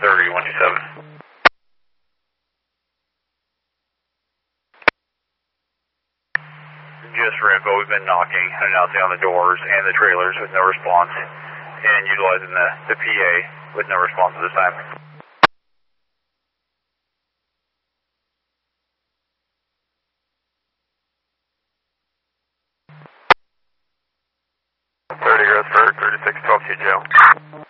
30-127. Just for info, we've been knocking and announcing on the doors and the trailers with no response, and utilizing the PA with no response at this time. Growth for 3612 to jail.